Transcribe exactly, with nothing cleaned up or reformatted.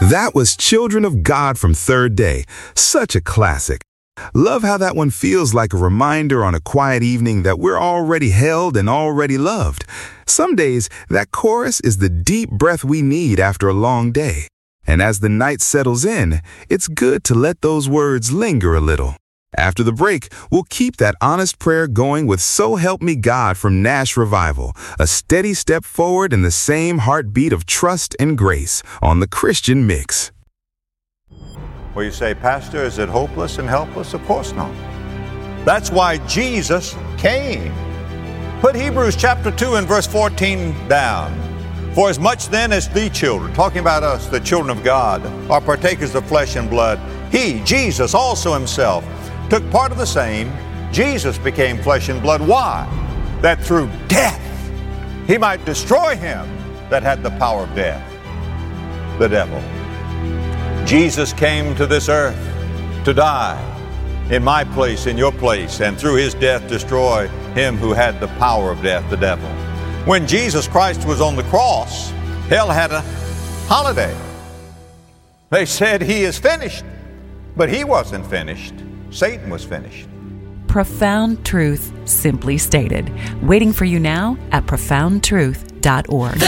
That was Children of God from Third Day. Such a classic. Love how that one feels like a reminder on a quiet evening that we're already held and already loved. Some days, that chorus is the deep breath we need after a long day. And as the night settles in, it's good to let those words linger a little. After the break, we'll keep that honest prayer going with So Help Me God from Nash Revival, a steady step forward in the same heartbeat of trust and grace on the Christian Mix. Well, you say, Pastor, is it hopeless and helpless? Of course not. That's why Jesus came. Put Hebrews chapter two and verse fourteen down. For as much then as the children, talking about us, the children of God, are partakers of flesh and blood, He, Jesus, also Himself, took part of the same. Jesus became flesh and blood. Why? That through death He might destroy him that had the power of death, the devil. Jesus came to this earth to die in my place, in your place, and through His death destroy him who had the power of death, the devil. When Jesus Christ was on the cross, hell had a holiday. They said, He is finished. But He wasn't finished. Satan was finished. Profound truth simply stated. Waiting for you now at profound truth dot org.